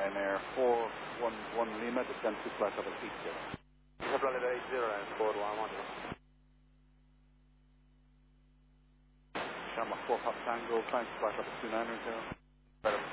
Ryanair 411 Lima, descend to flight level 80. Flight level 80 and 411. Shamrock 4 Pop Tango, climb to flight level 290.